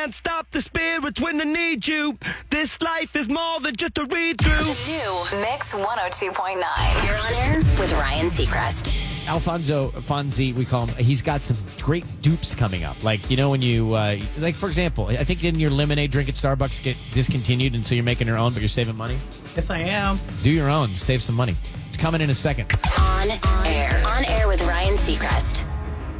can't stop the spirits when they need you. This life is more than just a read-through. The new Mix 102.9. You're on air with Ryan Seacrest. Alfonso Fonzi, we call him. He's got some great dupes coming up. Like, you know, when you, like, for example, I think didn't your lemonade drink at Starbucks get discontinued, and so you're making your own, but you're saving money? Yes, I am. Do your own. Save some money. It's coming in a second. On air with Ryan Seacrest.